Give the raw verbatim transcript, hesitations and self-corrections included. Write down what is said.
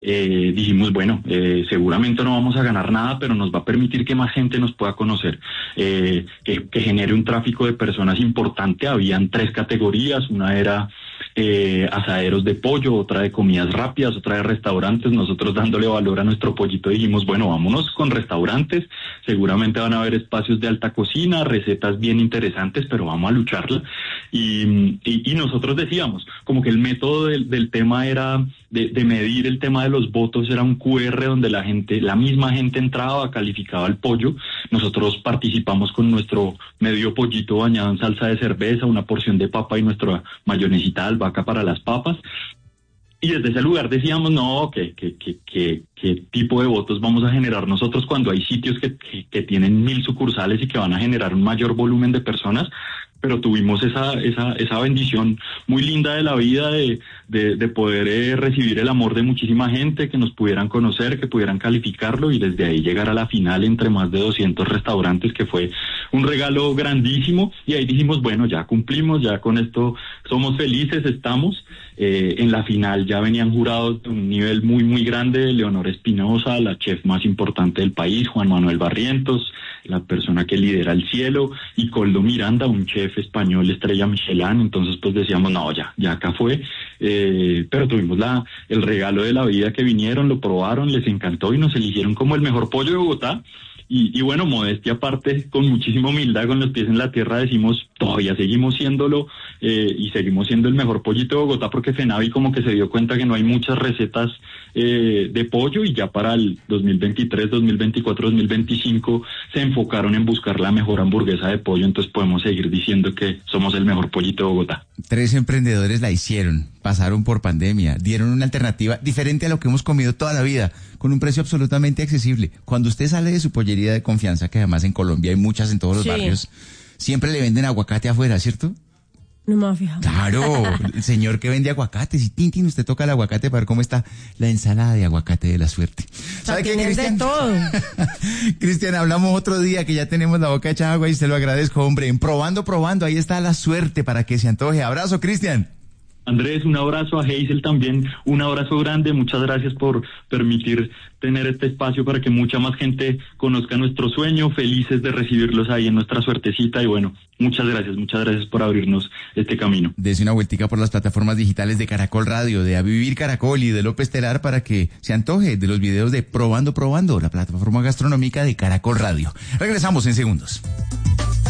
eh, dijimos, bueno, eh, seguramente no vamos a ganar nada, pero nos va a permitir que más gente nos pueda conocer, eh, que, que genere un tráfico de personas importante. Habían tres categorías, una era eh, asaderos de pollo, otra de comidas rápidas, otra de restaurantes. Nosotros, dándole valor a nuestro pollito, dijimos, bueno, vámonos con restaurantes, seguramente van a haber espacios de alta cocina, recetas bien interesantes, pero vamos a lucharla. Y, y, y nosotros decíamos, como que el método del, del tema era de, de medir el tema de los votos, era un cu erre donde la gente, la misma gente entraba, calificaba el pollo. Nosotros participamos con nuestro medio pollito bañado en salsa de cerveza, una porción de papa y nuestra mayonesita de albahaca para las papas. Y desde ese lugar decíamos, no, ¿qué, qué, qué, qué, qué tipo de votos vamos a generar nosotros cuando hay sitios que, que, que tienen mil sucursales y que van a generar un mayor volumen de personas? Pero tuvimos esa esa esa bendición muy linda de la vida de de, de poder eh, recibir el amor de muchísima gente, que nos pudieran conocer, que pudieran calificarlo, y desde ahí llegar a la final entre más de doscientos restaurantes, que fue un regalo grandísimo. Y ahí dijimos, bueno, ya cumplimos, ya con esto somos felices, estamos. Eh, en la final ya venían jurados de un nivel muy muy grande: Leonor Espinosa, la chef más importante del país; Juan Manuel Barrientos, la persona que lidera el cielo; y Coldo Miranda, un chef español estrella Michelin. Entonces pues decíamos, no, ya, ya acá fue, eh, pero tuvimos la el regalo de la vida, que vinieron, lo probaron, les encantó y nos eligieron como el mejor pollo de Bogotá. Y, y bueno, modestia aparte, con muchísima humildad, con los pies en la tierra, decimos, todavía seguimos siéndolo, eh, y seguimos siendo el mejor pollito de Bogotá, porque Fenavi como que se dio cuenta que no hay muchas recetas eh, de pollo, y ya para el dos mil veintitrés, dos mil veinticuatro, dos mil veinticinco se enfocaron en buscar la mejor hamburguesa de pollo. Entonces podemos seguir diciendo que somos el mejor pollito de Bogotá. Tres emprendedores la hicieron, pasaron por pandemia, dieron una alternativa diferente a lo que hemos comido toda la vida, con un precio absolutamente accesible. Cuando usted sale de su pollería de confianza, que además en Colombia hay muchas en todos los sí. barrios, siempre le venden aguacate afuera, ¿cierto? No me había fijado. Claro, el señor que vende aguacates, y Tintín, usted toca el aguacate para ver cómo está la ensalada de aguacate de la suerte. ¿Sabe qué, Cristian? De todo. Cristian, hablamos otro día, que ya tenemos la boca hecha agua, y se lo agradezco, hombre. En Probando, Probando, ahí está la suerte para que se antoje. Abrazo, Cristian. Andrés, un abrazo. A Hazel también, un abrazo grande. Muchas gracias por permitir tener este espacio para que mucha más gente conozca nuestro sueño. Felices de recibirlos ahí en nuestra suertecita. Y bueno, muchas gracias, muchas gracias por abrirnos este camino. Dese una vueltica por las plataformas digitales de Caracol Radio, de A Vivir Caracol y de López Telar, para que se antoje de los videos de Probando, Probando, la plataforma gastronómica de Caracol Radio. Regresamos en segundos.